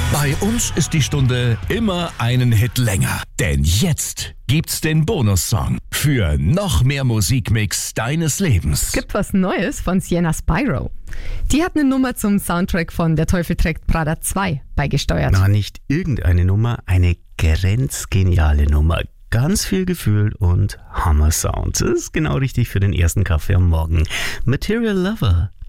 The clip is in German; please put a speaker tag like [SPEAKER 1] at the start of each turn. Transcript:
[SPEAKER 1] Bei uns ist die Stunde immer einen Hit länger. Denn jetzt gibt's den Bonussong für noch mehr Musikmix deines Lebens.
[SPEAKER 2] Gibt was Neues von Sienna Spyro. Die hat eine Nummer zum Soundtrack von Der Teufel trägt Prada 2 beigesteuert.
[SPEAKER 3] Na, nicht irgendeine Nummer, eine grenzgeniale Nummer. Ganz viel Gefühl und Hammer-Sound. Das ist genau richtig für den ersten Kaffee am Morgen. Material Lover